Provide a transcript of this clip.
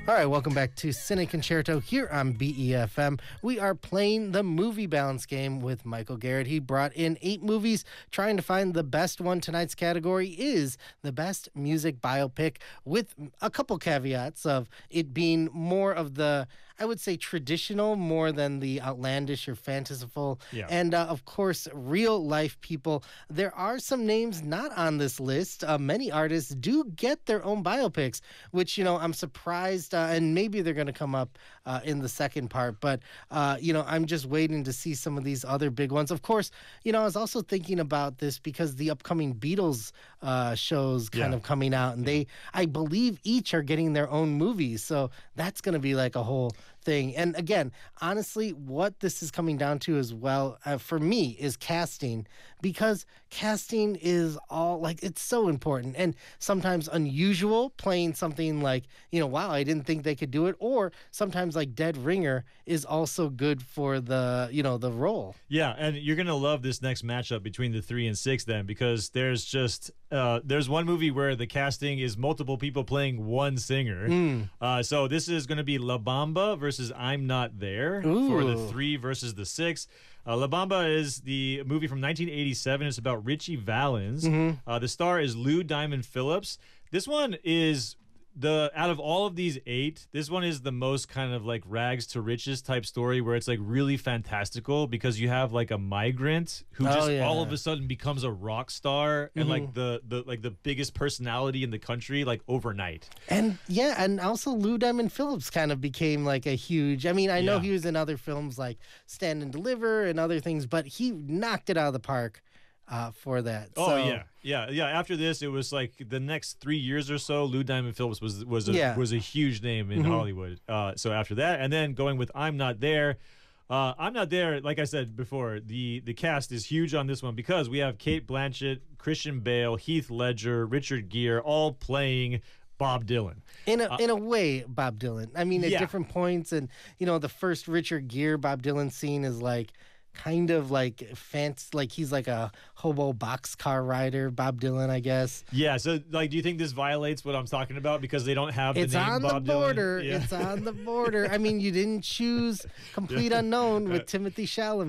All right, welcome back to Cine Concerto here on BEFM. We are playing the movie balance game with Michael Garrett. He brought in 8 movies, trying to find the best one. Tonight's category is the best music biopic, with a couple caveats of it being more of the, I would say, traditional more than the outlandish or fanciful. Yeah. And, of course, real life people. There are some names not on this list. Many artists do get their own biopics, which, I'm surprised, and maybe they're going to come up in the second part. But, I'm just waiting to see some of these other big ones. Of course, I was also thinking about this because the upcoming Beatles shows kind of coming out, and they, I believe, each are getting their own movies. So that's going to be like a whole thing. And again, honestly, what this is coming down to as well, for me, is casting, because casting is all, like, it's so important and sometimes unusual, playing something like, wow, I didn't think they could do it. Or sometimes like Dead Ringer is also good for the, the role. Yeah, and you're going to love this next matchup between the 3 and 6 then, because there's just, there's one movie where the casting is multiple people playing one singer. So this is going to be La Bamba versus I'm Not There for the 3 versus the 6. La Bamba is the movie from 1987. It's about Richie Valens. The star is Lou Diamond Phillips. This one is out of all of these 8, this one is the most kind of like rags to riches type story, where it's like really fantastical, because you have like a migrant who all of a sudden becomes a rock star and like the biggest personality in the country, like overnight. And and also Lou Diamond Phillips kind of became like a huge, I know he was in other films like Stand and Deliver and other things, but he knocked it out of the park for that. Yeah. After this, it was like the next 3 years or so, Lou Diamond Phillips was a huge name in Hollywood. So after that, and then going with I'm Not There. I'm Not There, like I said before, the cast is huge on this one, because we have Cate Blanchett, Christian Bale, Heath Ledger, Richard Gere, all playing Bob Dylan. In a way, Bob Dylan. At different points. And, the first Richard Gere Bob Dylan scene is like kind of like fancy, like he's like a hobo boxcar rider, Bob Dylan, I guess. Yeah, so like, do you think this violates what I'm talking about, because they don't have the name Bob Dylan? It's on the border. It's on the border. You didn't choose Complete Unknown with Timothy Chalamet.